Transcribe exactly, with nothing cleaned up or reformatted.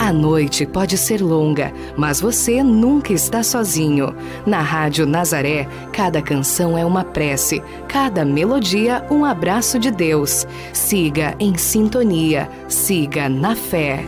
A noite pode ser longa, mas você nunca está sozinho. Na Rádio Nazaré, cada canção é uma prece, cada melodia um abraço de Deus. Siga em sintonia, siga na fé.